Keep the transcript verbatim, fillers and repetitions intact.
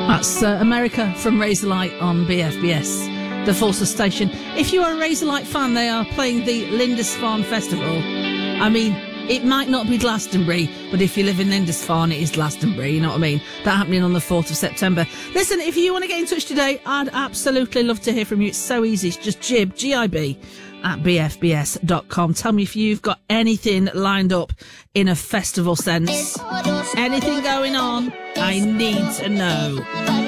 That's uh, America from Razorlight on B F B S, the Forces station. If you are a Razorlight fan, they are playing the Lindisfarne Festival. I mean, it might not be Glastonbury, but if you live in Lindisfarne, it is Glastonbury, you know what I mean? That happening on the fourth of September. Listen, if you want to get in touch today, I'd absolutely love to hear from you. It's so easy. It's just jib, G I B, at b f b s dot com. Tell me if you've got anything lined up in a festival sense. Anything going on? I need to know.